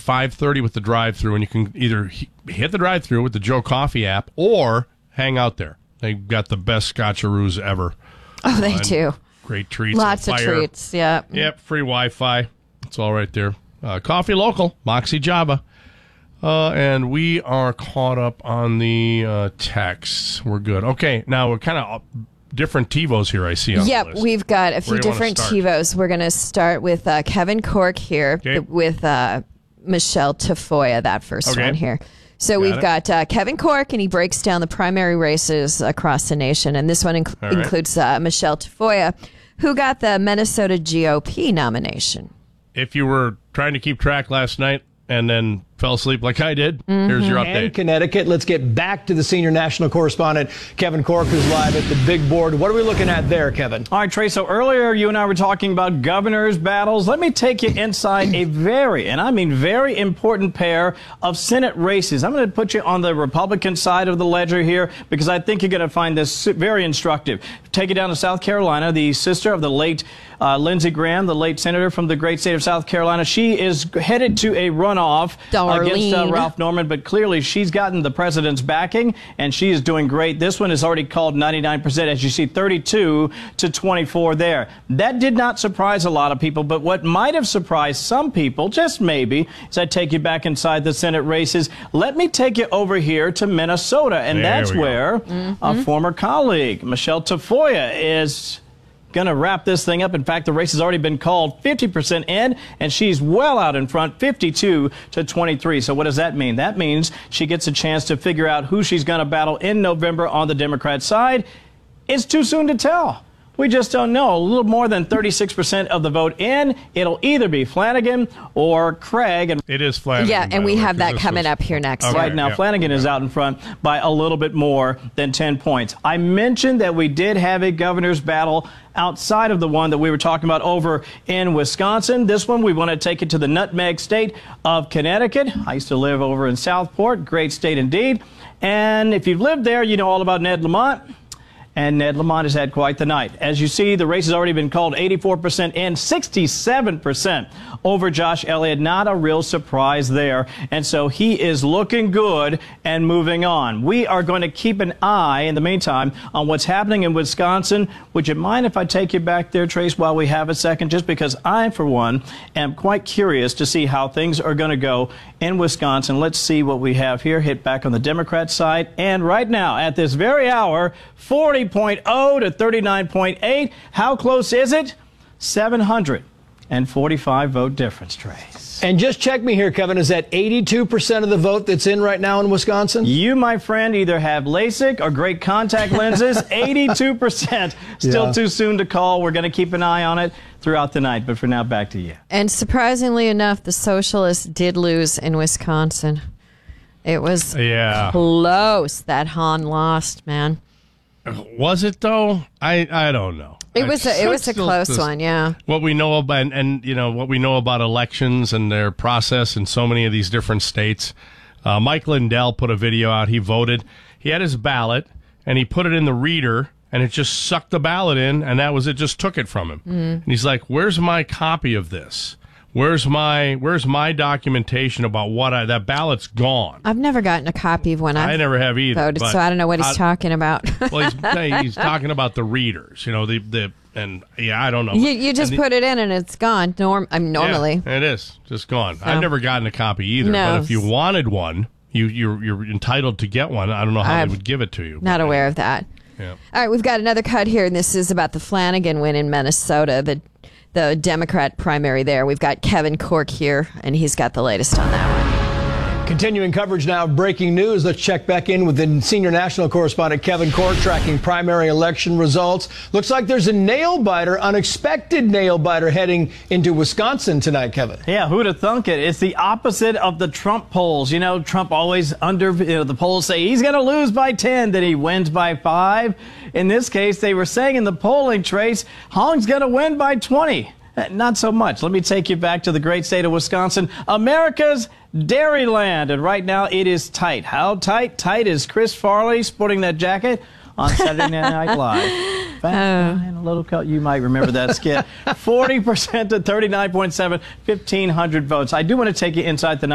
5:30 with the drive-thru, and you can either hit the drive-thru with the Joe Coffee app or hang out there. They've got the best scotcheroos ever. Oh, they do. Great treats. Lots of treats, yeah. Yep, free Wi-Fi. It's all right there. Coffee local, Moxie Java. And we are caught up on the texts. We're good. Okay, now we're kind of different TiVos here, I see on the list. We've got a few different TiVos. We're going to start with Kevin Corke here with Michelle Tafoya, that first one here. So we've got Kevin Corke, and he breaks down the primary races across the nation. And this one includes Michelle Tafoya, who got the Minnesota GOP nomination. If you were trying to keep track last night and then fell asleep like I did, here's your update. And Connecticut. Let's get back to the senior national correspondent, Kevin Corke, who's live at the big board. What are we looking at there, Kevin? All right, Trey, so earlier you and I were talking about governors' battles. Let me take you inside a very, and I mean very important pair of Senate races. I'm going to put you on the Republican side of the ledger here because I think you're going to find this very instructive. Take you down to South Carolina, the sister of the late Lindsey Graham, the late senator from the great state of South Carolina. She is headed to a runoff against Ralph Norman, but clearly she's gotten the president's backing, and she is doing great. This one is already called 99%, as you see, 32 to 24 there. That did not surprise a lot of people, but what might have surprised some people, just maybe, is I take you back inside the Senate races. Let me take you over here to Minnesota, and that's where a former colleague, Michelle Tafoya, is going to wrap this thing up. In fact, the race has already been called 50% in, and she's well out in front, 52 to 23. So what does that mean? That means she gets a chance to figure out who she's going to battle in November on the Democrat side. It's too soon to tell. We just don't know. A little more than 36% of the vote in. It'll either be Flanagan or Craig. And it is Flanagan. Yeah, and we have that coming up here next. Right now, Flanagan is out in front by a little bit more than 10 points. I mentioned that we did have a governor's battle outside of the one that we were talking about over in Wisconsin. This one, we want to take it to the nutmeg state of Connecticut. I used to live over in Southport. Great state indeed. And if you've lived there, you know all about Ned Lamont. And Ned Lamont has had quite the night. As you see, the race has already been called 84% in, 67% over Josh Elliott. Not a real surprise there. And so he is looking good and moving on. We are going to keep an eye, in the meantime, on what's happening in Wisconsin. Would you mind if I take you back there, Trace, while we have a second? Just because I, for one, am quite curious to see how things are going to go in Wisconsin. Let's see what we have here. Hit back on the Democrat side. And right now, at this very hour, 40.0 to 39.8. How close is it? 745 vote difference, Trace. And just check me here, Kevin. Is that 82% of the vote that's in right now in Wisconsin? You, my friend, either have LASIK or great contact lenses. 82%. Still too soon to call. We're going to keep an eye on it throughout the night. But for now, back to you. And surprisingly enough, the socialists did lose in Wisconsin. It was close that Hahn lost, man. Was it though? I don't know. It was a close one, yeah. What we know about and you know what we know about elections and their process in so many of these different states. Mike Lindell put a video out. He voted. He had his ballot and he put it in the reader and it just sucked the ballot in and that was it. Just took it from him. And he's like, "Where's my copy of this? Where's my documentation about that ballot's gone?" I've never gotten a copy of one. I never have either. Voted, so I don't know what he's talking about. Well, he's talking about the readers, you know, I don't know. You just put it in and it's gone. Normally. Yeah, it is just gone. So. I've never gotten a copy either. No. But if you wanted one, you're entitled to get one. I don't know how they would give it to you. Not aware of that. Yeah. All right, we've got another cut here, and this is about the Flanagan win in Minnesota, the Democrat primary there. We've got Kevin Corke here, and he's got the latest on that one. Continuing coverage now, breaking news. Let's check back in with the senior national correspondent Kevin Corke tracking primary election results. Looks like there's a nail-biter, unexpected nail-biter heading into Wisconsin tonight, Kevin. Yeah, who'd have thunk it? It's the opposite of the Trump polls. You know, Trump always the polls say he's going to lose by 10, then he wins by 5. In this case, they were saying in the polling, Trace, Hong's going to win by 20. Not so much. Let me take you back to the great state of Wisconsin, America's Dairyland. And right now it is tight. How tight? Tight is Chris Farley sporting that jacket on Saturday Night Live. And a little cut. You might remember that skit. 40% to 39.7, 1,500 votes. I do want to take you inside the